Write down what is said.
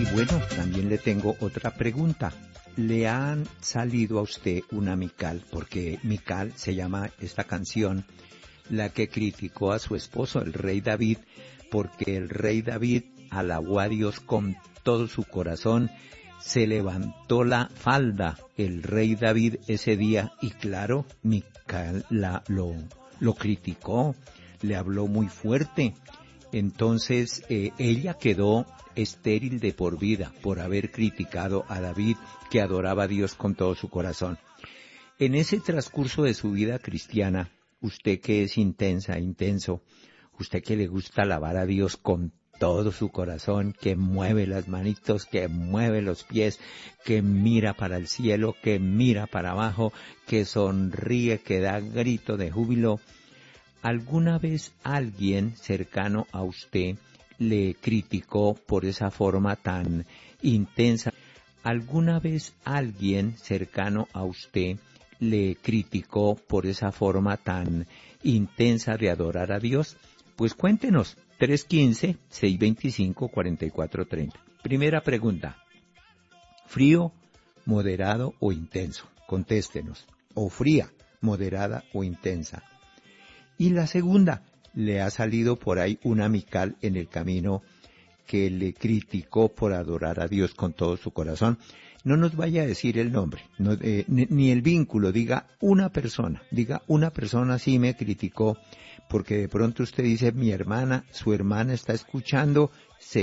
Y bueno, también le tengo otra pregunta. ¿Le han salido a usted una Mical? Porque Mical se llama esta canción, la que criticó a su esposo, el rey David, porque el rey David alabó a Dios con todo su corazón, se levantó la falda el rey David ese día y claro, Mical lo criticó, le habló muy fuerte. Entonces ella quedó estéril de por vida por haber criticado a David, que adoraba a Dios con todo su corazón. En ese transcurso de su vida cristiana, usted que es intenso, usted que le gusta alabar a Dios con todo su corazón, que mueve las manitos, que mueve los pies, que mira para el cielo, que mira para abajo, que sonríe, que da grito de júbilo, ¿alguna vez alguien cercano a usted le criticó por esa forma tan intensa? ¿Alguna vez alguien cercano a usted le criticó por esa forma tan intensa de adorar a Dios? Pues cuéntenos, 315-625-4430. Primera pregunta, ¿frío, moderado o intenso? Contéstenos. O fría, moderada o intensa. Y la segunda, le ha salido por ahí una Mical en el camino que le criticó por adorar a Dios con todo su corazón. No nos vaya a decir el nombre, ni el vínculo, diga una persona sí me criticó, porque de pronto usted dice, mi hermana, su hermana está escuchando